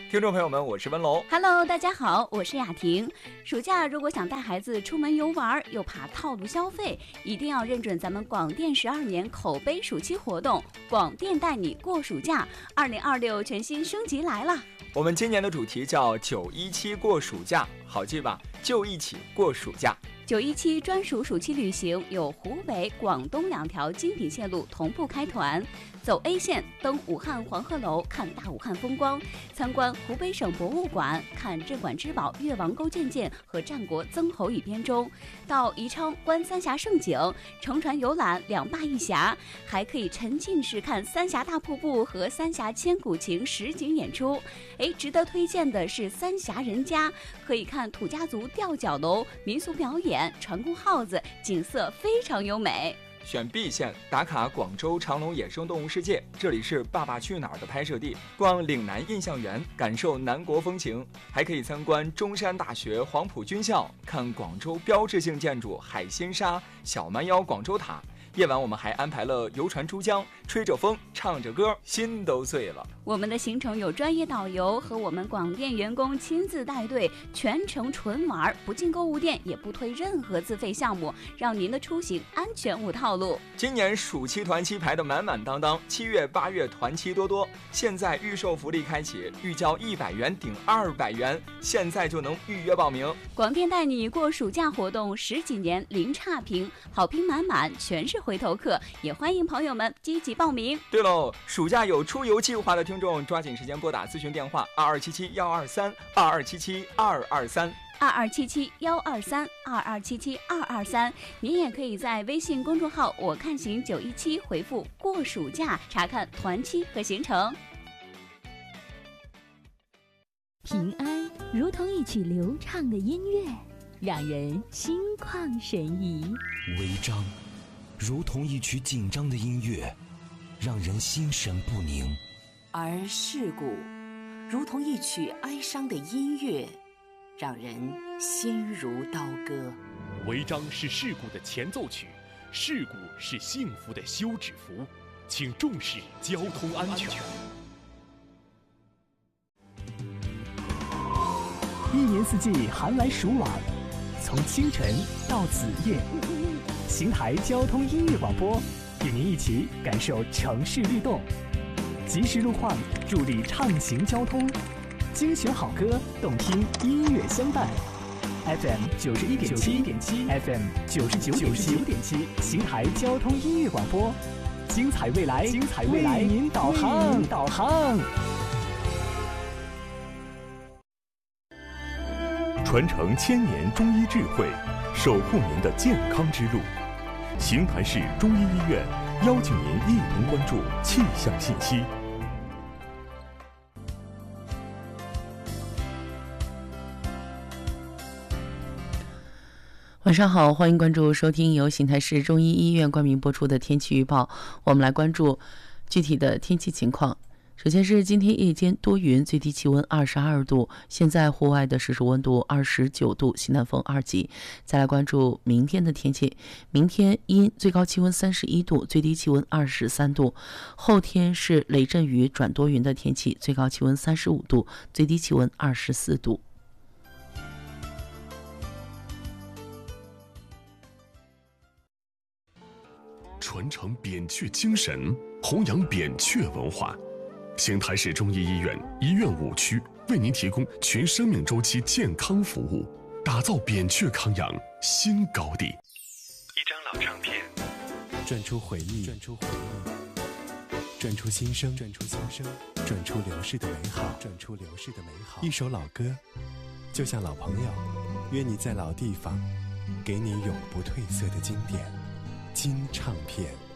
听众朋友们，我是文龙。 Hello， 大家好，我是雅婷。暑假如果想带孩子出门游玩，又怕套路消费，一定要认准咱们广电12年口碑暑期活动，广电带你过暑假，2026全新升级来了。 我们今年的主题叫917过暑假，好记吧？就一起过暑假。 917专属暑期旅行有湖北、广东2条精品线路同步开团，走 A 线登武汉黄鹤楼看大武汉风光，参观湖北省博物馆看镇馆之宝越王沟建舰和战国曾侯乙编钟，到宜昌观三峡胜景，乘船游览2坝1峡，还可以沉浸式看三峡大瀑布和三峡千古情实景演出。值得推荐的是三峡人家，可以看土家族吊脚楼民俗表演，船工号子，景色非常优美。 选 B 线打卡广州长隆野生动物世界，这里是《爸爸去哪儿》的拍摄地，逛岭南印象园，感受南国风情，还可以参观中山大学黄埔军校，看广州标志性建筑海心沙、小蛮腰广州塔。夜晚我们还安排了游船珠江，吹着风唱着歌，心都碎了。 我们的行程有专业导游和我们广电员工亲自带队，全程纯玩，不进购物店，也不推任何自费项目，让您的出行安全无套路。 今年暑期团期排得满满当当，7月8月团期多多，现在预售福利开启，预交100元顶200元，现在就能预约报名。 广电带你过暑假活动10几年零差评，好评满满，全是回头客，也欢迎朋友们积极报名。 对喽，暑假有出游计划的听众，抓紧时间拨打咨询电话 2277-123，2277-123，2277-223。您也可以在微信公众号我看行917回复过暑假，查看团期和行程。 平安如同一曲流畅的音乐，让人心旷神怡。 违章如同一曲紧张的音乐，让人心神不宁； 而事故如同一曲哀伤的音乐，让人心如刀割。 违章是事故的前奏曲，事故是幸福的休止符，请重视交通安全。 一年四季寒来暑往，从清晨到子夜，邢台交通音乐广播与您一起感受城市律动，及时路况助力畅行交通，精选好歌，动听音乐相伴。FM 91.7 FM 99.7，邢台交通音乐广播，精彩未来，为您导航。 传承1000年中医智慧，守护您的健康之路。邢台市中医医院邀请您一同关注气象信息。 晚上好，欢迎关注收听由邢台市中医医院冠名播出的天气预报。我们来关注具体的天气情况。首先是今天夜间多云，最低气温22度，现在户外的实时温度29度，西南风2级。再来关注明天的天气，明天阴，最高气温31度，最低气温23度。后天是雷阵雨转多云的天气，最高气温35度，最低气温24度。 传承扁鹊精神，弘扬扁鹊文化。邢台市中医医院医院5区为您提供全生命周期健康服务，打造扁鹊康养新高地。 一张老唱片， 转出回忆，转出心声，转出流逝的美好，一首老歌，就像老朋友，约你在老地方，给你永不褪色的经典金唱片。